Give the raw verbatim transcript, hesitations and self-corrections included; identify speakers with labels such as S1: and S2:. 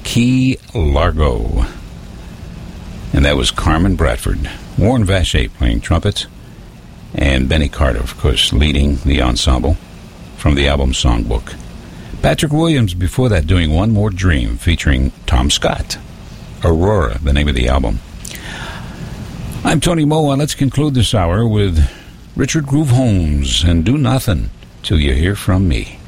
S1: Key Largo. And that was Carmen Bradford. Warren Vacher playing trumpets. And Benny Carter, of course, leading the ensemble from the album Songbook. Patrick Williams before that doing One More Dream featuring Tom Scott. Aurora, the name of the album. I'm Tony Moa. Let's conclude this hour with Richard Groove Holmes and Do Nothing Till You Hear From Me.